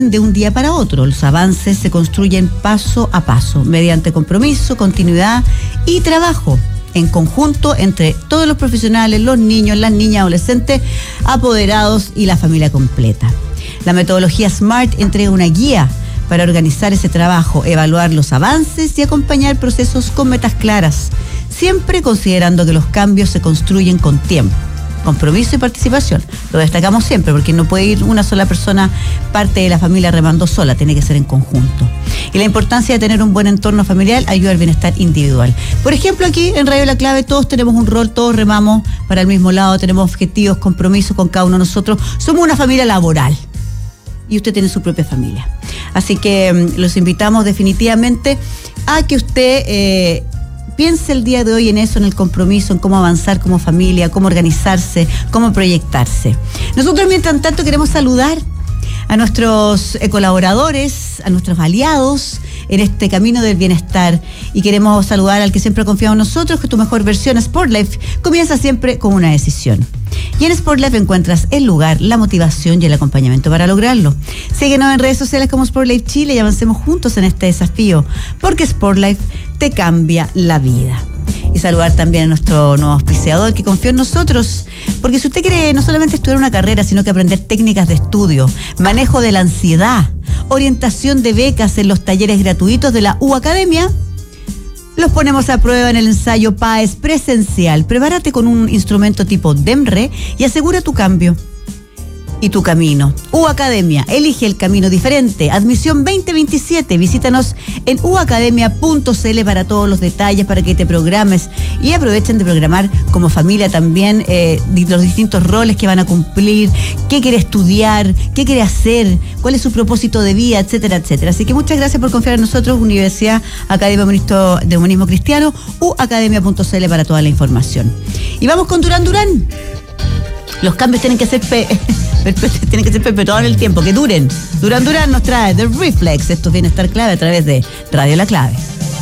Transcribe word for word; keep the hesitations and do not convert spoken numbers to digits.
de un día para otro. Los avances se construyen paso a paso, mediante compromiso, continuidad y trabajo en conjunto entre todos los profesionales, los niños, las niñas, adolescentes, apoderados y la familia completa. La metodología SMART entrega una guía para organizar ese trabajo, evaluar los avances y acompañar procesos con metas claras, siempre considerando que los cambios se construyen con tiempo, compromiso y participación. Lo destacamos siempre porque no puede ir una sola persona, parte de la familia, remando sola, tiene que ser en conjunto. Y la importancia de tener un buen entorno familiar ayuda al bienestar individual. Por ejemplo, aquí en Radio La Clave todos tenemos un rol, todos remamos para el mismo lado, tenemos objetivos, compromisos con cada uno de nosotros. Somos una familia laboral y usted tiene su propia familia. Así que um, los invitamos definitivamente a que usted eh, piense el día de hoy en eso, en el compromiso, en cómo avanzar como familia, cómo organizarse, cómo proyectarse. Nosotros, mientras tanto, queremos saludar a nuestros eh, colaboradores, a nuestros aliados en este camino del bienestar, y queremos saludar al que siempre ha confiado en nosotros, que tu mejor versión, SportLife, comienza siempre con una decisión. Y en SportLife encuentras el lugar, la motivación y el acompañamiento para lograrlo. Síguenos en redes sociales como SportLife Chile y avancemos juntos en este desafío, porque SportLife te cambia la vida. Y saludar también a nuestro nuevo auspiciador que confió en nosotros, porque si usted quiere no solamente estudiar una carrera, sino que aprender técnicas de estudio, manejo de la ansiedad, orientación de becas en los talleres gratuitos de la U Academia, los ponemos a prueba en el ensayo P A E S presencial. Prepárate con un instrumento tipo DEMRE y asegura tu cambio y tu camino. U Academia, elige el camino diferente. Admisión veinte veintisiete. Visítanos en u academia punto c l para todos los detalles, para que te programes y aprovechen de programar como familia también eh, los distintos roles que van a cumplir, qué quiere estudiar, qué quiere hacer, cuál es su propósito de vida, etcétera, etcétera. Así que muchas gracias por confiar en nosotros, Universidad Academia de Humanismo Cristiano, u academia punto c l para toda la información. Y vamos con Durán Durán. Los cambios tienen que ser pe tienen que ser perpetuados en el tiempo, que duren. Durán Durán nos trae The Reflex. Esto es Bienestar Clave a través de Radio La Clave.